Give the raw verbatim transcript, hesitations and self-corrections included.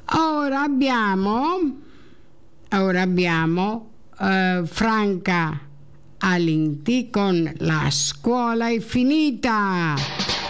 Ora abbiamo, ora abbiamo eh, Franca Alinti con La scuola è finita.